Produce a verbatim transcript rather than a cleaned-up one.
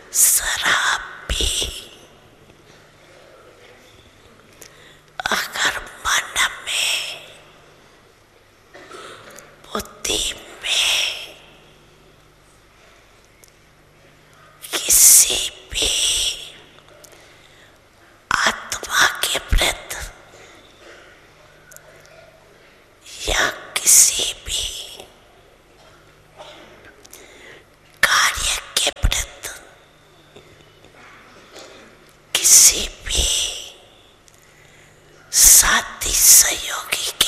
शराब भी अगर मन में, बुद्धि में किसी भी आत्मा के प्रति या किसी भी कार्य के प्रति किसी भी साथी सहयोगी